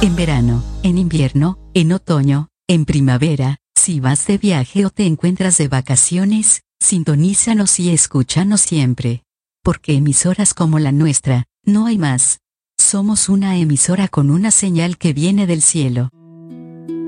En verano, en invierno, en otoño, en primavera, si vas de viaje o te encuentras de vacaciones, sintonízanos y escúchanos siempre. Porque emisoras como la nuestra, no hay más. Somos una emisora con una señal que viene del cielo.